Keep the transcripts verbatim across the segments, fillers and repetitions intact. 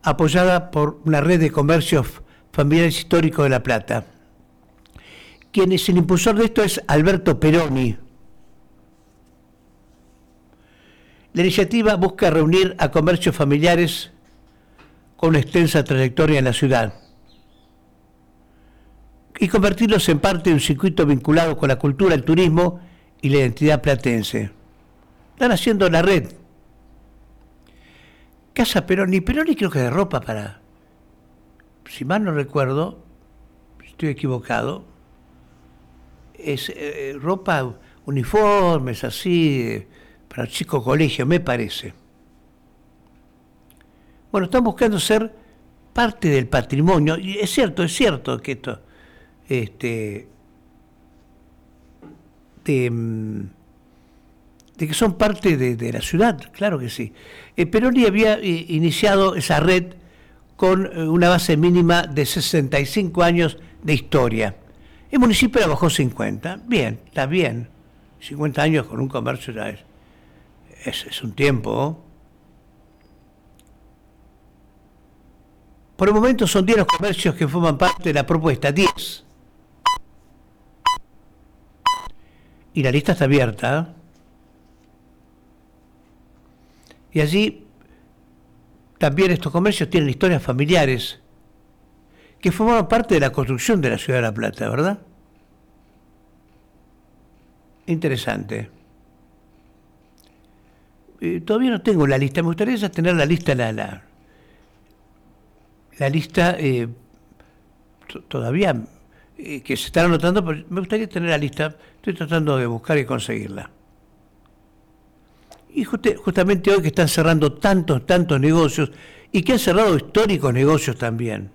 apoyada por una red de comercios familiares históricos de La Plata. Quien es el impulsor de esto es Alberto Peroni. La iniciativa busca reunir a comercios familiares con una extensa trayectoria en la ciudad y convertirlos en parte de un circuito vinculado con la cultura, el turismo y la identidad platense. Están haciendo la red. Casa Peroni. Peroni creo que de ropa para, si mal no recuerdo, estoy equivocado, es eh, ropa, uniformes así, eh, para chicos colegio, me parece. Bueno, están buscando ser parte del patrimonio, y es cierto, es cierto que esto, este, de, de que son parte de, de la ciudad, claro que sí. Eh, Peroni había eh, iniciado esa red con eh, una base mínima de sesenta y cinco años de historia. El municipio la bajó cincuenta, bien, está bien. cincuenta años con un comercio ya es, es, es un tiempo. Por el momento son diez los comercios que forman parte de la propuesta, diez. Y la lista está abierta. Y allí también estos comercios tienen historias familiares que formaban parte de la construcción de la ciudad de La Plata, ¿verdad? Interesante. Eh, todavía no tengo la lista, me gustaría ya tener la lista, la, la, la lista eh, t- todavía eh, que se están anotando, pero me gustaría tener la lista, estoy tratando de buscar y conseguirla. Y just, justamente hoy que están cerrando tantos, tantos negocios y que han cerrado históricos negocios también.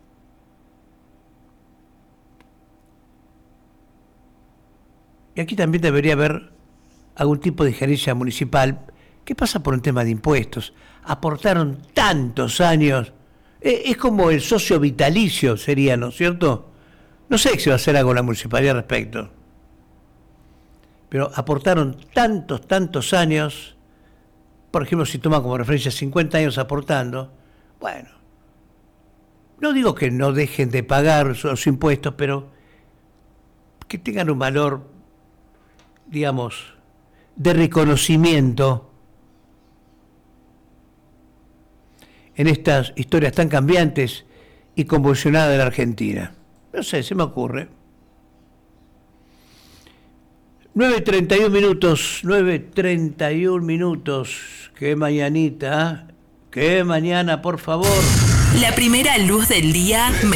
Y aquí también debería haber algún tipo de injerencia municipal que pasa por un tema de impuestos. Aportaron tantos años, eh, es como el socio vitalicio sería, ¿no es cierto? No sé si va a hacer algo la municipalidad al respecto. Pero aportaron tantos, tantos años, por ejemplo, si toma como referencia cincuenta años aportando, bueno, no digo que no dejen de pagar los impuestos, pero que tengan un valor, digamos, de reconocimiento en estas historias tan cambiantes y convulsionadas de la Argentina. No sé, se me ocurre. nueve treinta y uno minutos, nueve treinta y uno minutos. Qué mañanita, qué mañana, por favor. La primera luz del día me